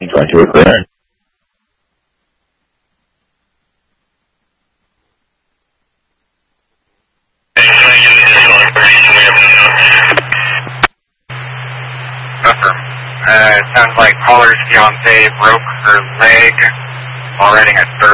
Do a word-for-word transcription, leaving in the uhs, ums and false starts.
twenty-two are clear. Uh, it sounds like caller's fiance broke her leg while riding a third.